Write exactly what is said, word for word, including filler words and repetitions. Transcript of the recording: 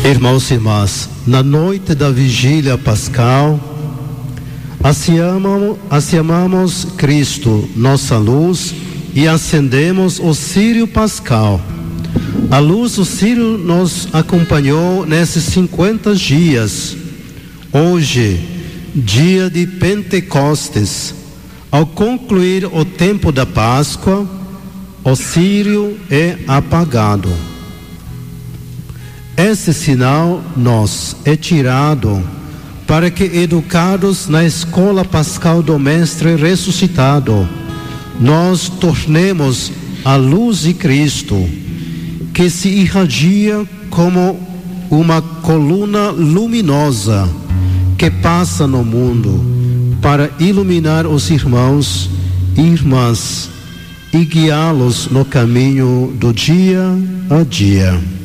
Irmãos e irmãs, na noite da vigília pascal, acendamos Cristo, nossa luz, e acendemos o círio pascal. A luz do círio nos acompanhou nesses cinquenta dias. Hoje, dia de Pentecostes, ao concluir o tempo da Páscoa, o círio é apagado. Esse sinal nos é tirado para que, educados na escola pascal do Mestre ressuscitado, nós tornemos a luz de Cristo, que se irradia como uma coluna luminosa que passa no mundo para iluminar os irmãos e irmãs e guiá-los no caminho do dia a dia.